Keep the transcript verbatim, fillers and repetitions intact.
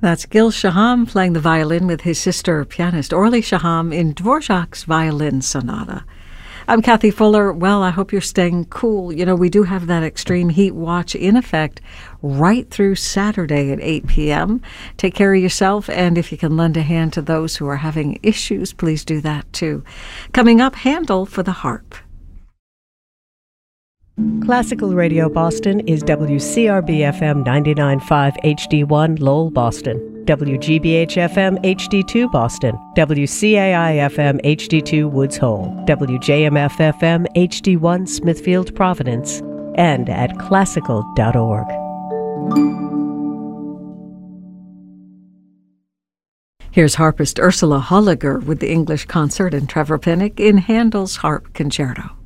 That's Gil Shaham playing the violin with his sister pianist Orly Shaham in Dvorak's Violin Sonata. I'm Kathy Fuller. Well, I hope you're staying cool. You know, we do have that extreme heat watch in effect right through Saturday at eight p.m. Take care of yourself, and if you can lend a hand to those who are having issues, please do that too. Coming up, Handel for the harp. Classical Radio Boston is W C R B F M ninety-nine point five H D one Lowell, Boston, W G B H F M H D two Boston, W C A I F M H D two Woods Hole, W J M F F M H D one Smithfield, Providence, and at classical dot org. Here's harpist Ursula Holliger with the English Concert and Trevor Pinnock in Handel's Harp Concerto.